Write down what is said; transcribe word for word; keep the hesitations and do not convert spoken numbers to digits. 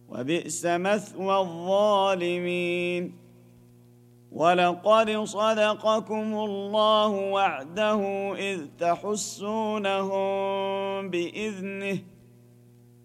وبئس مثوى الظالمين. ولقد صدقكم الله وعده إذ تحسونهم بإذنه